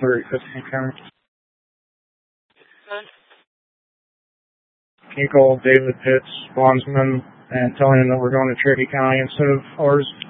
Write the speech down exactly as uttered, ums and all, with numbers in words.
Clear fifteen County. Can you call David Pitts, bondsman, and tell him that we're going to Cherokee County instead of ours?